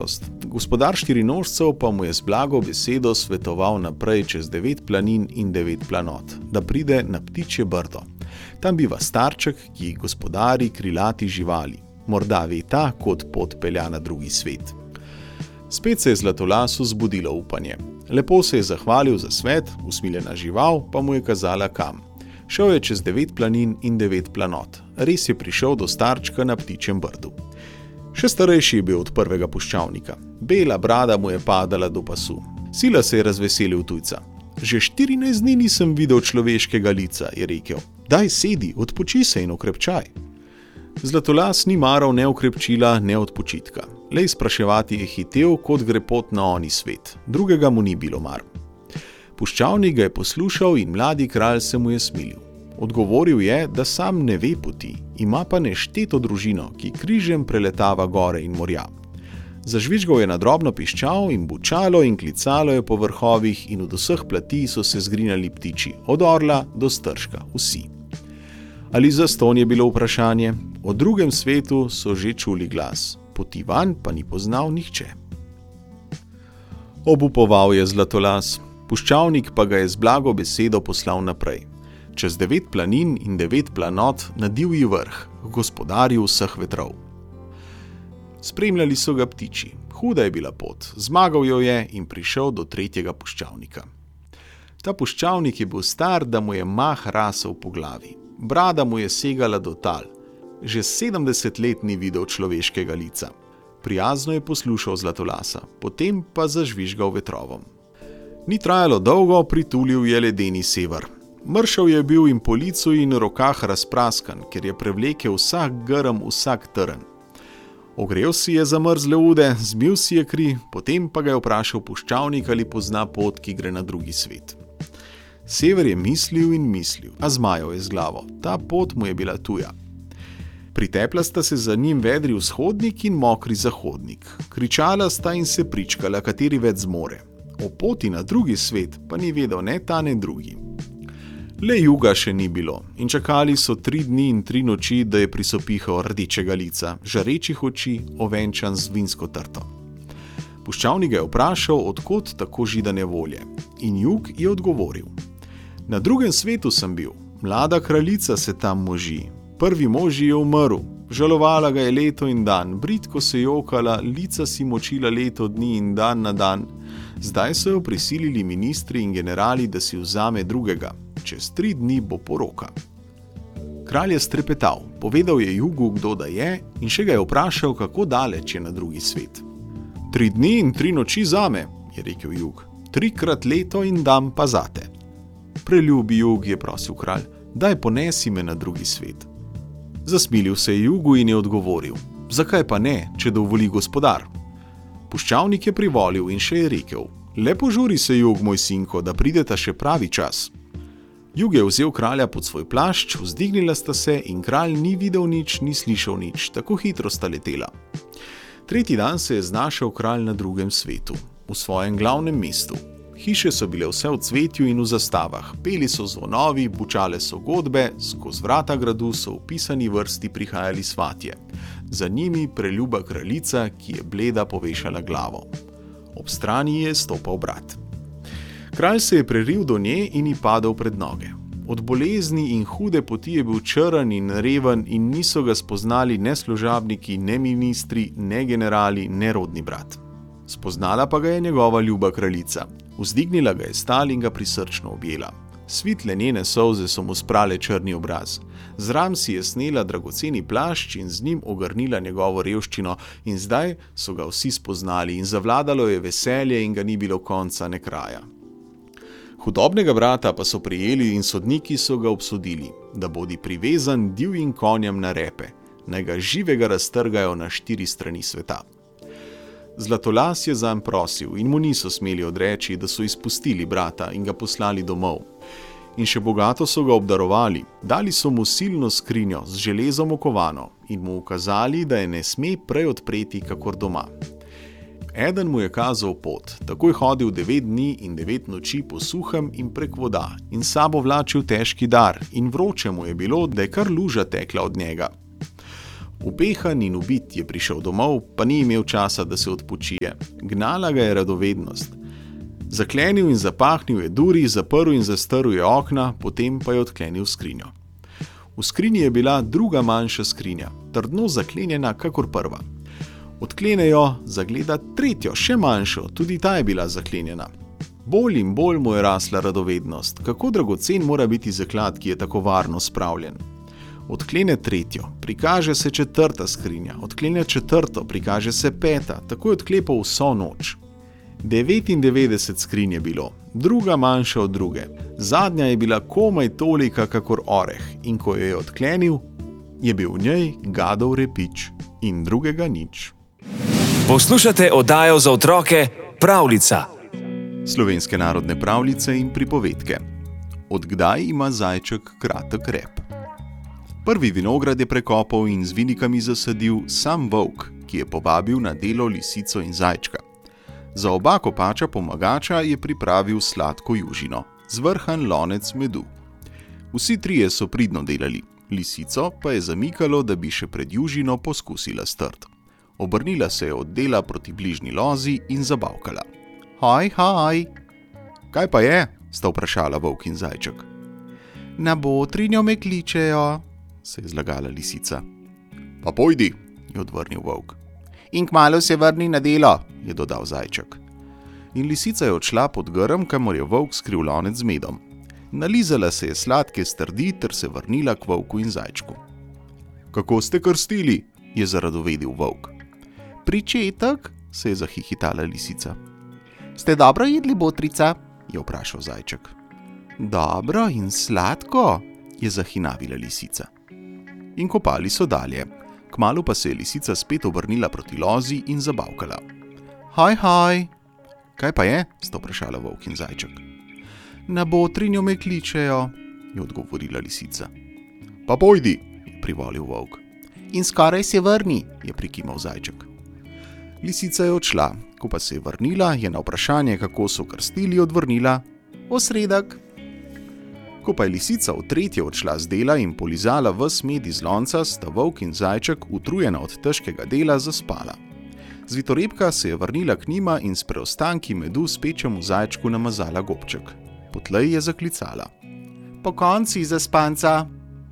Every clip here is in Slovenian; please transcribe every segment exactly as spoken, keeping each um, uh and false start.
skrivnost. Gospodar štirinožcev pa mu je z blago besedo svetoval naprej čez devet planin in devet planot, da pride na Ptičje brdo. Tam biva starček, ki gospodari krilati živali. Morda ve ta, kot pot pelja na drugi svet. Spet se je Zlatolasu zbudilo upanje. Lepo se je zahvalil za svet, usmiljena žival pa mu je kazala kam. Šel je čez devet planin in devet planot. Res je prišel do starčka na Ptičjem brdu. Še starejši je bil od prvega puščavnika. Bela brada mu je padala do pasu. Sila se je razveselil tujca. Že štirinajst dni nisem videl človeškega lica, je rekel. Daj sedi, odpoči se in okrepčaj. Zlatolas ni maral ne okrepčila, ne odpočitka. Le spraševati je hitel, kot gre pot na oni svet. Drugega mu ni bilo mar. Puščavnik ga je poslušal in mladi kralj se mu je smilil. Odgovoril je, da sam ne ve poti, ima pa nešteto družino, ki križem preletava gore in morja. Zažvižgal je na drobno piščal in bučalo in klicalo je po vrhovih in od vseh plati so se zgrinjali ptiči, od orla do strška, vsi. Ali zastonj je bilo vprašanje? O drugem svetu so že čuli glas, poti vanj pa ni poznal nihče. Obupoval je Zlatolas, puščavnik pa ga je z blago besedo poslal naprej. Čez devet planin in devet planot na divji vrh, gospodarju vseh vetrov. Spremljali so ga ptiči. Huda je bila pot, zmagal jo je in prišel do tretjega puščavnika. Ta puščavnik je bil star, da mu je mah rasel po glavi. Brada mu je segala do tal. Že sedemdeset let ni videl človeškega lica. Prijazno je poslušal Zlatolasa, potem pa zažvižgal vetrovom. Ni trajalo dolgo, pritulil je ledeni sever. Mršav je bil in po licu in rokah razpraskan, ker je prevlekel vsak grm, vsak trn. Ogrel si je zamrzle ude, zmil si je kri, potem pa ga je vprašal puščavnik, ali pozna pot, ki gre na drugi svet. Sever je mislil in mislil, a zmajal je z glavo. Ta pot mu je bila tuja. Pritepla sta se za njim vedri vzhodnik in mokri zahodnik. Kričala sta in se pričkala, kateri več zmore. O poti na drugi svet pa ni vedel ne ta, ne drugi. Le juga še ni bilo in čakali so tri dni in tri noči, da je prisopihal rdečega lica, žarečih oči, ovenčan z vinsko trto. Puščavnik ga je vprašal, odkot tako židane volje, in jug je odgovoril. Na drugem svetu sem bil, mlada kraljica se tam moži, prvi mož je umrl, žalovala ga je leto in dan, bridko se jokala, lica si močila leto dni in dan na dan. Zdaj so jo prisilili ministri in generali, da si vzame drugega. Čez tri dni bo poroka. Kralj je strepetal, povedal je jugu, kdo da je, in še ga je vprašal, kako daleč je na drugi svet. Tri dni in tri noči zame, je rekel jug, trikrat leto in dan pa zate. Preljubi jug, je prosil kralj, daj ponesi me na drugi svet. Zasmilil se je jugu in je odgovoril, zakaj pa ne, če dovoli gospodar. Puščavnik je privolil in še je rekel, le požuri se jug, moj sinko, da prideta še pravi čas. Jug je vzel kralja pod svoj plašč, vzdignila sta se in kralj ni videl nič, ni slišal nič, tako hitro sta letela. Tretji dan se je znašel kralj na drugem svetu, v svojem glavnem mestu. Hiše so bile vse v cvetju in v zastavah, peli so zvonovi, bučale so godbe, skozi vrata gradu so v pisani vrsti prihajali svatje. Za njimi preljuba kraljica, ki je bleda povešala glavo. Ob strani je stopal brat. Kralj se je preril do nje in ji padel pred noge. Od bolezni in hude poti je bil črn in reven in niso ga spoznali ne služabniki, ne ministri, ne generali, ne rodni brat. Spoznala pa ga je njegova ljuba kraljica. Vzdignila ga je stal in ga prisrčno objela. Svitle njene solze so mu sprale črni obraz. Z ram si je snela dragoceni plašč in z njim ogrnila njegovo revščino in zdaj so ga vsi spoznali in zavladalo je veselje in ga ni bilo konca ne kraja. Hudobnega brata pa so prijeli in sodniki so ga obsodili, da bodi privezan divjim konjem na repe, naj ga živega raztrgajo na štiri strani sveta. Zlatolas je zanj prosil in mu niso smeli odreči, da so izpustili brata in ga poslali domov. In še bogato so ga obdarovali, dali so mu silno skrinjo z železom okovano in mu ukazali, da je ne sme prej odpreti kakor doma. Eden mu je kazal pot, takoj hodil devet dni in devet noči po suhem in prek voda in sabo vlačil težki dar in vroče mu je bilo, da je kar luža tekla od njega. Upehan in ubit je prišel domov, pa ni imel časa, da se odpočije. Gnala ga je radovednost. Zaklenil in zapahnil je duri, zaprl in zastrl je okna, potem pa je odklenil skrinjo. V skrinji je bila druga manjša skrinja, trdno zaklenjena kakor prva. Odklene jo, zagleda tretjo, še manjšo, tudi ta je bila zaklenjena. Bolj in bolj mu je rasla radovednost, kako dragocen mora biti zaklad, ki je tako varno spravljen. Odklene tretjo, prikaže se četrta skrinja, odklene četrto, prikaže se peta, tako je odklepal vso noč. devetindevetdeset skrinj je bilo, druga manjša od druge, zadnja je bila komaj tolika kakor oreh in ko jo je odklenil, je bil v njej gadov repič in drugega nič. Poslušate oddajo za otroke Pravljica. Slovenske narodne pravljice in pripovedke. Od kdaj ima zajček kratek rep? Prvi vinograd je prekopal in z vinikami zasadil sam volk, ki je povabil na delo lisico in zajčka. Za oba kopača pomagača je pripravil sladko južino, zvrhan lonec medu. Vsi trije so pridno delali, lisico pa je zamikalo, da bi še pred južino poskusila strt. Obrnila se je od dela proti bližnji lozi in zabavkala. Haj, haj! Kaj pa je? Sta vprašala volk in zajček. Na botrinjo me kličejo, se je zlagala lisica. Pa pojdi, je odvrnil volk. In kmalu se vrni na delo, je dodal zajček. In lisica je odšla pod grm, kamor je volk skril lonec z medom. Nalizala se je sladke strdi ter se vrnila k volku in zajčku. Kako ste krstili? Je zaradovedil volk. Pričetek, se je zahihitala lisica. Ste dobro jedli, botrica? Je vprašal zajček. Dobro in sladko, je zahinavila lisica. In kopali so dalje. Kmalu pa se je lisica spet obrnila proti lozi in zabavkala. Haj, haj! Kaj pa je? Sta vprašala volk in zajček. Na botrinjo me kličejo, je odgovorila lisica. Pa pojdi, je privolil volk. In skoraj se vrni, je prikimal zajček. Lisica je odšla, ko pa se je vrnila, je na vprašanje, kako so krstili, odvrnila. Osredek. Ko pa je lisica v tretje odšla z dela in polizala ves med iz lonca, sta volk in zajček, utrujena od težkega dela, zaspala. Zvitorepka se je vrnila k njima in s preostanki medu spečemu zajčku namazala gobček. Potlej je zaklicala. Po konci, zaspanca!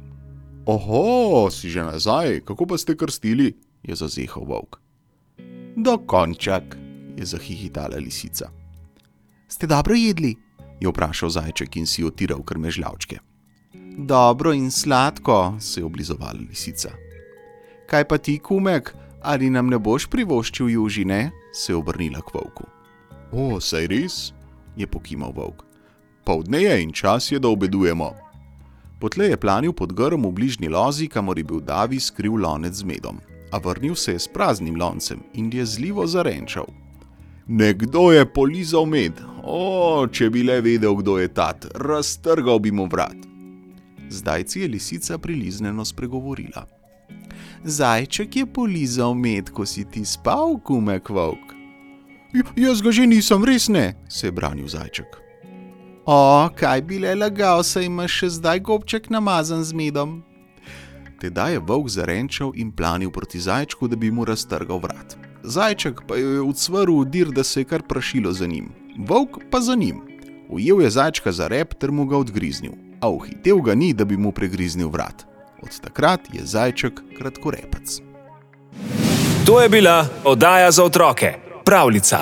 Oho, si že nazaj, kako pa ste krstili? Je zazehal volk. Dokonček, je zahihitala lisica. Ste dobro jedli? Je vprašal zajček in si otiral krmežljavčke. Dobro in sladko, se je oblizovala lisica. Kaj pa ti, kumek, ali nam ne boš privoščil južine? Se je obrnila k volku. O, saj res, je pokimal volk. Poldne je in čas je, da obedujemo. Potlej je planil pod grm v bližnji lozi, kamor je bil Davi skril lonec z medom, a vrnil se je s praznim loncem in je zlivo zarenčal. Nekdo je polizal med. O, če bi le vedel, kdo je tat, raztrgal bi mu vrat. Zdajci je lisica prilizneno spregovorila. Zajček je polizal med, ko si ti spal, kumek volk. Jaz ga že nisem, res ne, se je branil zajček. O, kaj bi le lagal, saj imaš še zdaj gobček namazan z medom. Tedaj je volk zarenčal in planil proti zajčku, da bi mu raztrgal vrat. Zajček pa jo je ucvrl v dir, da se je kar prašilo za njim. Volk pa za njim. Ujel je zajčka za rep ter mu ga odgriznil, a uhitev ga ni, da bi mu pregriznil vrat. Od takrat je zajček kratkorepec. To je bila oddaja za otroke Pravljica.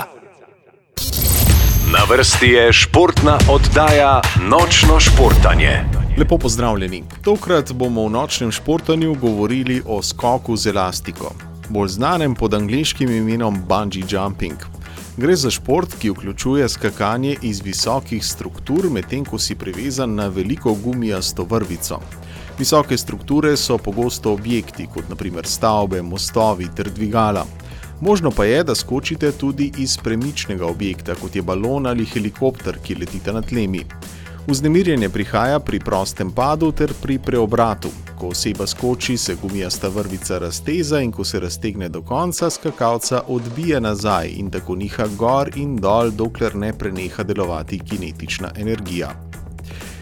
Na vrsti je športna oddaja Nočno športanje. Lepo pozdravljeni. Tokrat bomo v nočnem športanju govorili o skoku z elastiko, bolj znanem pod angleškim imenom bungee jumping. Gre za šport, ki vključuje skakanje iz visokih struktur, medtem ko si privezan na veliko gumijasto vrvico. Visoke strukture so pogosto objekti, kot na primer stavbe, mostovi ter dvigala. Možno pa je, da skočite tudi iz premičnega objekta, kot je balon ali helikopter, ki letita nad tlemi. Vznemirjenje prihaja pri prostem padu ter pri preobratu. Ko oseba skoči, se gumijasta vrvica razteza in ko se raztegne do konca, skakalca odbije nazaj in tako niha gor in dol, dokler ne preneha delovati kinetična energija.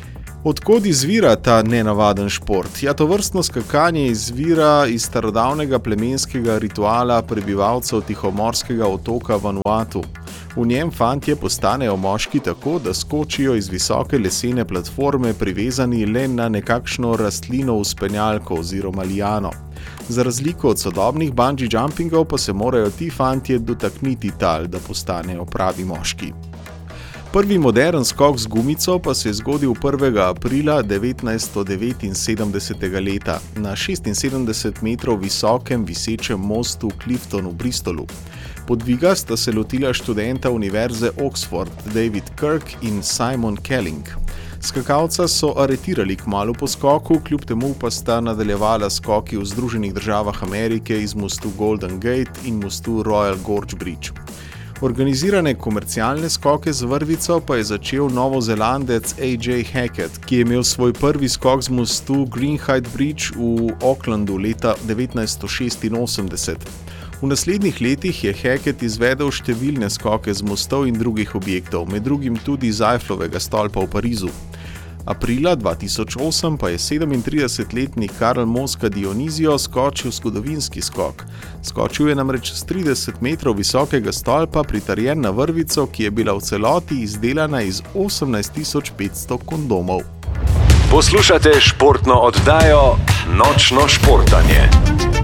Odkod izvira ta nenavaden šport? Ja, tovrstno skakanje izvira iz starodavnega plemenskega rituala prebivalcev tihomorskega otoka Vanuatu. V njem fantje postanejo moški tako, da skočijo iz visoke lesene platforme privezani le na nekakšno rastlino vzpenjalko oziroma liano. Za razliko od sodobnih bungee jumpingov pa se morajo ti fantje dotakniti tal, da postanejo pravi moški. Prvi modern skok z gumico pa se je zgodil prvega aprila devetnajststo devetinsedemdesetega leta na šestinsedemdeset metrov visokem visečem mostu Clifton v Bristolu. Podviga sta se lotila študenta univerze Oxford David Kirk in Simon Kelling. Skakalca so aretirali kmalu po skoku, kljub temu pa sta nadaljevala skoki v Združenih državah Amerike iz mostu Golden Gate in mostu Royal Gorge Bridge. Organizirane komercialne skoke z vrvico pa je začel novozelandec A J Hackett, ki je imel svoj prvi skok z mostu Greenhithe Bridge v Aucklandu leta devetnajststo šestinosemdeset. V naslednjih letih je Hackett izvedel številne skoke z mostov in drugih objektov, med drugim tudi z Eifflovega stolpa v Parizu. Aprila dva tisoč osem pa je sedemintridesetletni Karl Mosca Dionizio skočil zgodovinski skok. Skočil je namreč s trideset metrov visokega stolpa pritrjen na vrvico, ki je bila v celoti izdelana iz osemnajst tisoč petsto kondomov. Poslušate športno oddajo Nočno športanje.